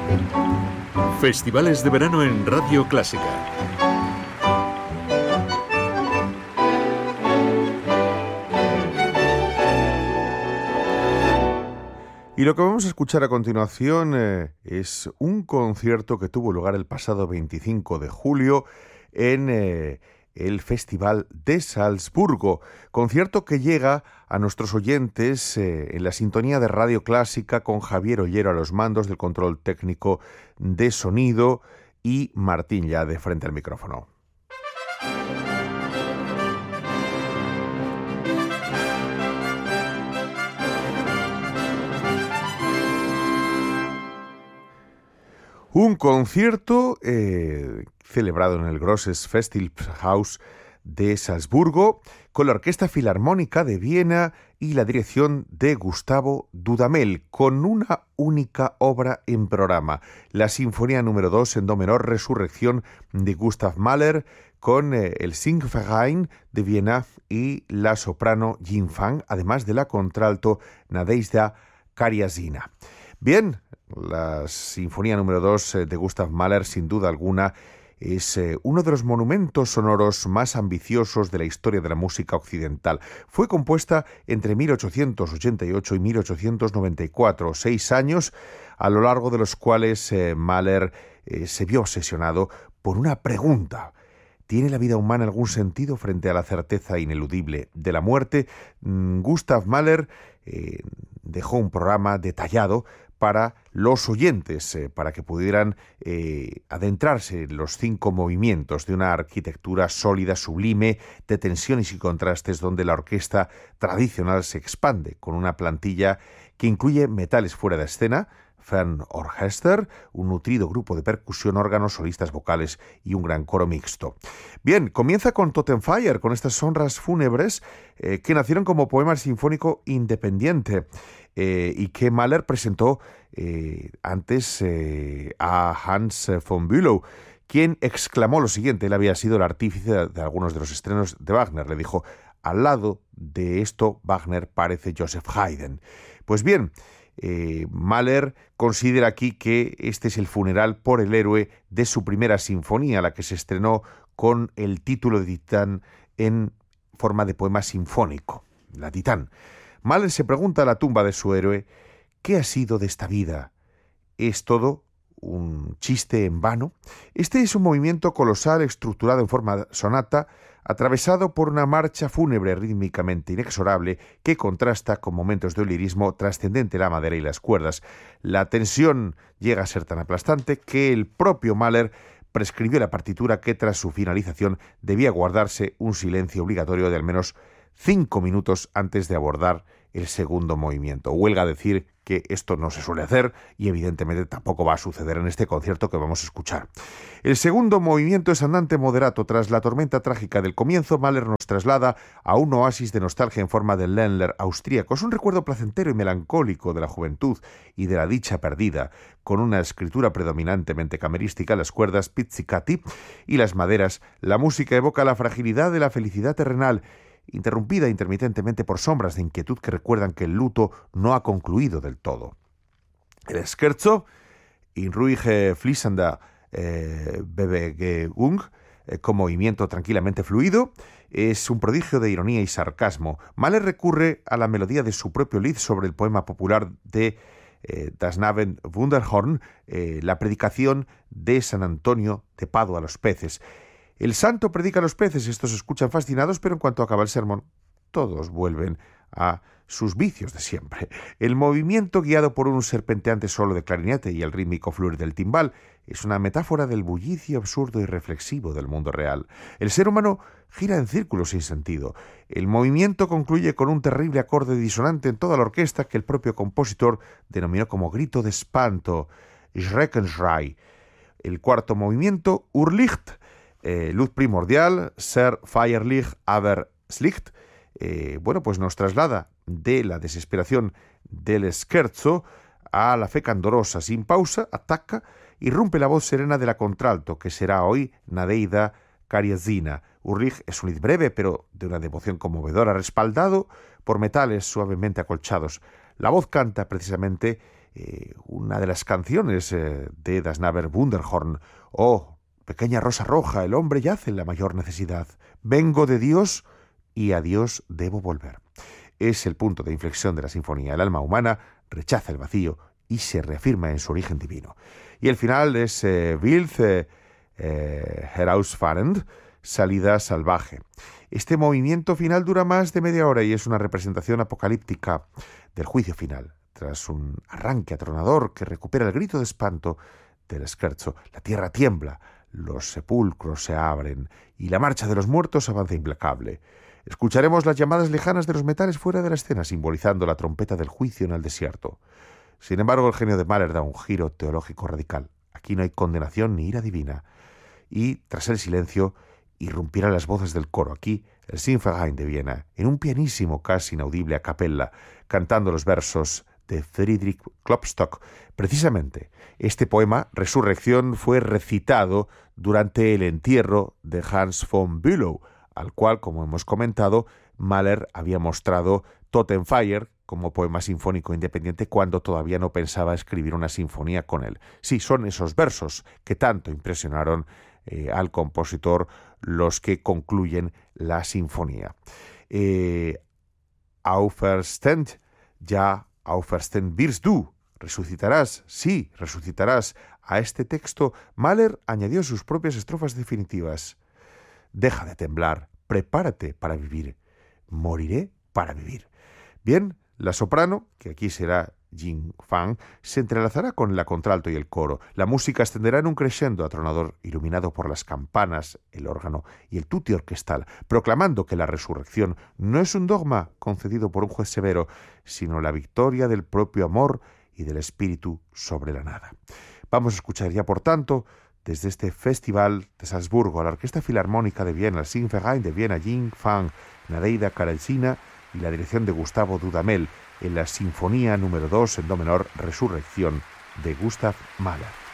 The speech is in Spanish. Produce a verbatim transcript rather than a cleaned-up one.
Festivales de verano en Radio Clásica. Y lo que vamos a escuchar a continuación eh, es un concierto que tuvo lugar el pasado veinticinco de julio en eh, el Festival de Salzburgo. Concierto que llega a nuestros oyentes eh, en la sintonía de Radio Clásica con Javier Ollero a los mandos del control técnico de sonido y Martín ya de frente al micrófono. Un concierto eh, celebrado en el Grosses Festspielhaus de Salzburgo con la Orquesta Filarmónica de Viena y la dirección de Gustavo Dudamel, con una única obra en programa, la Sinfonía número dos en do menor, Resurrección de Gustav Mahler, con eh, el Singverein de Viena y la soprano Jin Fang, además de la contralto Nadezhda Karyazina. Bien, la Sinfonía número dos de Gustav Mahler, sin duda alguna, es eh, uno de los monumentos sonoros más ambiciosos de la historia de la música occidental. Fue compuesta entre mil ochocientos ochenta y ocho y mil ochocientos noventa y cuatro, seis años, a lo largo de los cuales eh, Mahler eh, se vio obsesionado por una pregunta. ¿Tiene la vida humana algún sentido frente a la certeza ineludible de la muerte? Mm, Gustav Mahler eh, dejó un programa detallado para los oyentes, eh, para que pudieran eh, adentrarse en los cinco movimientos de una arquitectura sólida, sublime, de tensiones y contrastes, donde la orquesta tradicional se expande con una plantilla que incluye metales fuera de escena, Fernorchester, un nutrido grupo de percusión, órganos, solistas vocales y un gran coro mixto. Bien, comienza con Totenfeier, con estas honras fúnebres eh, que nacieron como poema sinfónico independiente eh, y que Mahler presentó eh, antes eh, a Hans von Bülow, quien exclamó lo siguiente. Él había sido el artífice de, de algunos de los estrenos de Wagner. Le dijo: al lado de esto, Wagner parece Joseph Haydn. Pues bien, Eh, Mahler considera aquí que este es el funeral por el héroe de su primera sinfonía, la que se estrenó con el título de Titán en forma de poema sinfónico, la Titán. Mahler se pregunta a la tumba de su héroe: ¿qué ha sido de esta vida? ¿Es todo un chiste en vano? Este es un movimiento colosal estructurado en forma sonata, atravesado por una marcha fúnebre rítmicamente inexorable que contrasta con momentos de lirismo trascendente la madera y las cuerdas. La tensión llega a ser tan aplastante que el propio Mahler prescribió la partitura que tras su finalización debía guardarse un silencio obligatorio de al menos cinco minutos antes de abordar el segundo movimiento. Huelga decir que esto no se suele hacer y evidentemente tampoco va a suceder en este concierto que vamos a escuchar. El segundo movimiento es andante moderato. Tras la tormenta trágica del comienzo, Mahler nos traslada a un oasis de nostalgia en forma de Ländler austríaco. Es un recuerdo placentero y melancólico de la juventud y de la dicha perdida, con una escritura predominantemente camerística, las cuerdas pizzicati y las maderas. La música evoca la fragilidad de la felicidad terrenal, interrumpida intermitentemente por sombras de inquietud que recuerdan que el luto no ha concluido del todo. El scherzo, in ruhige fließender eh, Bewegung, eh, con movimiento tranquilamente fluido, es un prodigio de ironía y sarcasmo. Mahler recurre a la melodía de su propio Lied sobre el poema popular de eh, Das Naven Wunderhorn, eh, la predicación de San Antonio de Padua a los peces. El santo predica a los peces, estos escuchan fascinados, pero en cuanto acaba el sermón, todos vuelven a sus vicios de siempre. El movimiento, guiado por un serpenteante solo de clarinete y el rítmico fluir del timbal, es una metáfora del bullicio absurdo y reflexivo del mundo real. El ser humano gira en círculos sin sentido. El movimiento concluye con un terrible acorde disonante en toda la orquesta que el propio compositor denominó como grito de espanto, Schreckenschrei. El cuarto movimiento, Urlicht, Eh, luz primordial, sehr feierlich, aber schlicht, eh, bueno, pues nos traslada de la desesperación del scherzo a la fe candorosa. Sin pausa, ataca, irrumpe la voz serena de la contralto, que será hoy Nadezhda Karyazina. Urlich es un lied breve, pero de una devoción conmovedora, respaldado por metales suavemente acolchados. La voz canta precisamente eh, una de las canciones eh, de Das Naber Wunderhorn. Oh, pequeña rosa roja, el hombre yace en la mayor necesidad. Vengo de Dios y a Dios debo volver. Es el punto de inflexión de la sinfonía. El alma humana rechaza el vacío y se reafirma en su origen divino. Y el final es eh, Wild eh, eh, Herausfahrend, salida salvaje. Este movimiento final dura más de media hora y es una representación apocalíptica del juicio final. Tras un arranque atronador que recupera el grito de espanto del scherzo, la tierra tiembla, los sepulcros se abren y la marcha de los muertos avanza implacable. Escucharemos las llamadas lejanas de los metales fuera de la escena, simbolizando la trompeta del juicio en el desierto. Sin embargo, el genio de Mahler da un giro teológico radical. Aquí no hay condenación ni ira divina. Y, tras el silencio, irrumpirán las voces del coro. Aquí, el Sinfoverein de Viena, en un pianísimo casi inaudible a capella, cantando los versos de Friedrich Klopstock. Precisamente, este poema, Resurrección, fue recitado durante el entierro de Hans von Bülow, al cual, como hemos comentado, Mahler había mostrado Totenfeier como poema sinfónico independiente cuando todavía no pensaba escribir una sinfonía con él. Sí, son esos versos que tanto impresionaron eh, al compositor los que concluyen la sinfonía. Eh, Auferstehend, ya Auferstehend wirst du, resucitarás, sí, resucitarás. A este texto Mahler añadió sus propias estrofas definitivas. Deja de temblar, prepárate para vivir. Moriré para vivir. Bien, la soprano, que aquí será Jing Fang, se entrelazará con la contralto y el coro. La música ascenderá en un crescendo atronador, iluminado por las campanas, el órgano y el tutti orquestal, proclamando que la resurrección no es un dogma concedido por un juez severo, sino la victoria del propio amor y del espíritu sobre la nada. Vamos a escuchar ya, por tanto, desde este Festival de Salzburgo, a la Orquesta Filarmónica de Viena, el Sinfoverein de Viena, Jing Fang, Nadeida Karelcina y la dirección de Gustavo Dudamel, en la Sinfonía número dos en do menor, Resurrección, de Gustav Mahler.